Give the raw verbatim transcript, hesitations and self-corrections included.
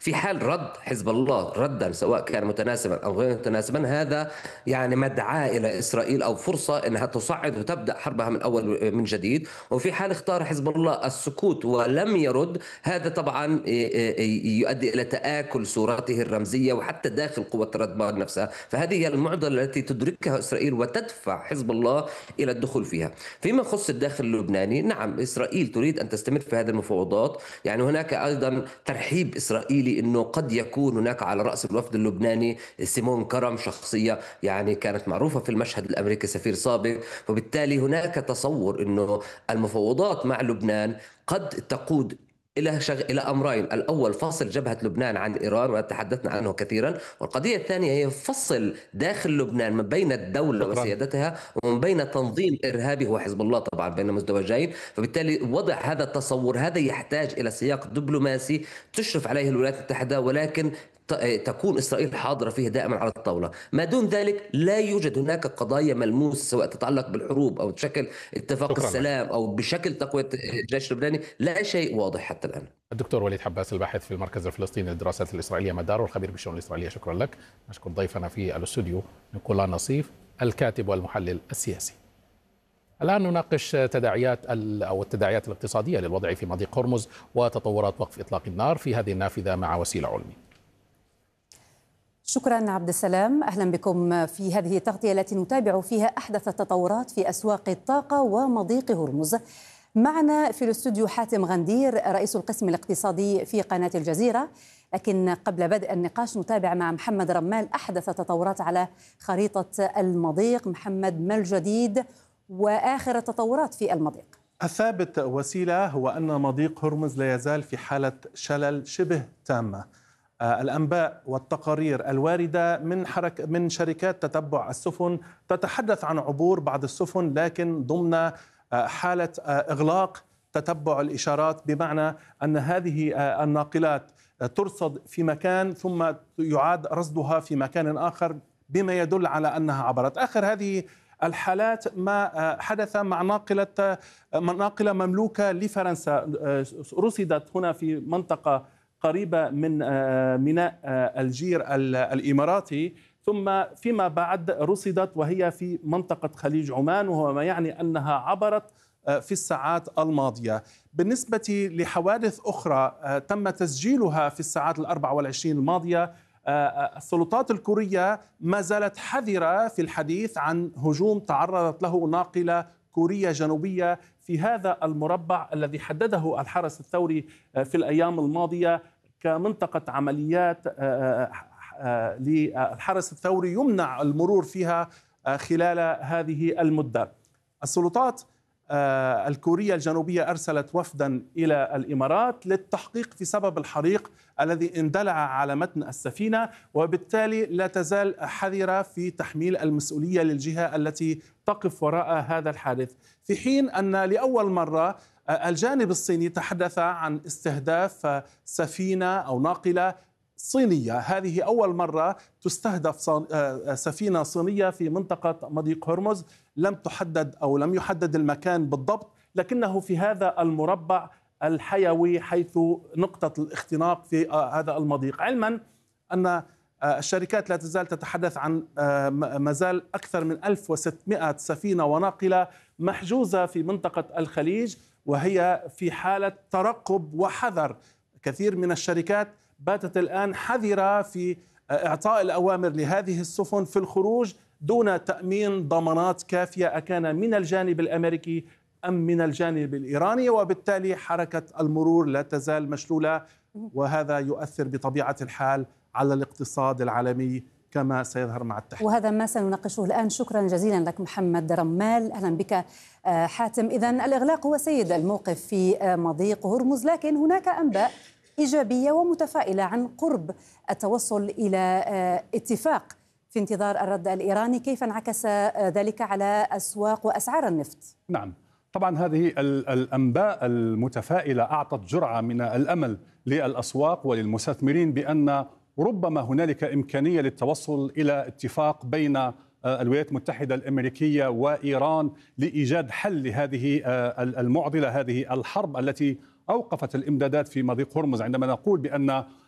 في حال رد حزب الله ردا سواء كان متناسبا أو غير متناسبا، هذا يعني مدعاة إلى إسرائيل أو فرصة أنها تصعد وتبدأ حربها من أول من جديد. وفي حال اختار حزب الله السكوت ولم يرد، هذا طبعا يؤدي إلى تآكل صورته الرمزية وحتى داخل قوة الردبان نفسها. فهذه هي المعضلة التي تدركها إسرائيل وتدفع حزب الله إلى الدخول فيها. فيما يخص الداخل اللبناني، نعم إسرائيل تريد أن تستمر في هذه المفاوضات. يعني هناك أيضا ترحيب إسرائيلي أنه قد يكون هناك على رأس الوفد اللبناني سيمون كرم، شخصية يعني كانت معروفة في المشهد الأمريكي، سفير سابق. وبالتالي هناك تصور أنه المفاوضات مع لبنان قد تقود إلى شغ... إلى أمرين: الأول فصل جبهة لبنان عن إيران وتحدثنا عنه كثيرا، والقضية الثانية هي فصل داخل لبنان من بين الدولة شكرا. وسيادتها ومن بين تنظيم إرهابي هو حزب الله، طبعا بين مزدوجين. فبالتالي وضع هذا التصور هذا يحتاج إلى سياق دبلوماسي تشرف عليه الولايات المتحدة، ولكن تكون إسرائيل حاضرة فيه دائما على الطاولة. ما دون ذلك لا يوجد هناك قضايا ملموسة سواء تتعلق بالحروب أو بشكل اتفاق شكرا لك. السلام أو بشكل تقوية الجيش اللبناني، لا شيء واضح حتى الآن. الدكتور وليد حباس، الباحث في المركز الفلسطيني للدراسات الإسرائيلية مدار والخبير بالشؤون الإسرائيلية، شكرا لك. نشكر ضيفنا في الاستوديو نيكولا نصيف الكاتب والمحلل السياسي. الآن نناقش تداعيات أو التداعيات الاقتصادية للوضع في مضيق هرمز وتطورات وقف إطلاق النار في هذه النافذة مع وسيلة علمي. شكرا عبد السلام، أهلا بكم في هذه التغطية التي نتابع فيها أحدث التطورات في أسواق الطاقة ومضيق هرمز. معنا في الاستوديو حاتم غندير رئيس القسم الاقتصادي في قناة الجزيرة. لكن قبل بدء النقاش نتابع مع محمد رمال أحدث التطورات على خريطة المضيق. محمد، ما الجديد وآخر التطورات في المضيق؟ الثابت وسيلة هو أن مضيق هرمز لا يزال في حالة شلل شبه تامة. الأنباء والتقارير الواردة من حركة من شركات تتبع السفن تتحدث عن عبور بعض السفن، لكن ضمن حالة إغلاق تتبع الإشارات، بمعنى أن هذه الناقلات ترصد في مكان ثم يعاد رصدها في مكان آخر، بما يدل على أنها عبرت. آخر هذه الحالات ما حدث مع ناقلة ناقلة مملوكة لفرنسا، رصدت هنا في منطقة قريبة من ميناء الجير الإماراتي، ثم فيما بعد رصدت وهي في منطقة خليج عمان، وهو ما يعني أنها عبرت في الساعات الماضية. بالنسبة لحوادث أخرى تم تسجيلها في الساعات الأربع والعشرين الماضية، السلطات الكورية ما زالت حذرة في الحديث عن هجوم تعرضت له ناقلة كورية جنوبية في هذا المربع الذي حدده الحرس الثوري في الأيام الماضية كمنطقة عمليات للحرس الثوري يمنع المرور فيها خلال هذه المدة. السلطات الكورية الجنوبية أرسلت وفدا إلى الإمارات للتحقيق في سبب الحريق الذي اندلع على متن السفينة، وبالتالي لا تزال حذرة في تحميل المسؤولية للجهة التي تقف وراء هذا الحادث، في حين أن لأول مرة الجانب الصيني تحدث عن استهداف سفينة أو ناقلة صينية. هذه أول مرة تستهدف سفينة صينية في منطقة مضيق هرمز. لم تحدد أو لم يحدد المكان بالضبط، لكنه في هذا المربع الحيوي حيث نقطة الاختناق في هذا المضيق، علما أن الشركات لا تزال تتحدث عن مازال أكثر من ألف وستمائة سفينة وناقلة محجوزة في منطقة الخليج، وهي في حالة ترقب وحذر. كثير من الشركات باتت الآن حذرة في إعطاء الأوامر لهذه السفن في الخروج دون تأمين ضمانات كافية، أكان من الجانب الأمريكي أم من الجانب الإيراني، وبالتالي حركة المرور لا تزال مشلولة، وهذا يؤثر بطبيعة الحال على الاقتصاد العالمي كما سيظهر مع التحديث. وهذا ما سنناقشه الآن. شكرا جزيلا لك محمد رمال. أهلا بك حاتم. إذن الإغلاق هو سيد الموقف في مضيق هرمز، لكن هناك أنباء إيجابية ومتفائلة عن قرب التوصل إلى اتفاق في انتظار الرد الإيراني. كيف انعكس ذلك على أسواق وأسعار النفط؟ نعم، طبعا هذه الأنباء المتفائلة أعطت جرعة من الأمل للأسواق وللمستثمرين بأن ربما هنالك إمكانية للتوصل إلى اتفاق بين الولايات المتحدة الأمريكية وإيران لإيجاد حل لهذه المعضلة، هذه الحرب التي أوقفت الإمدادات في مضيق هرمز. عندما نقول بأن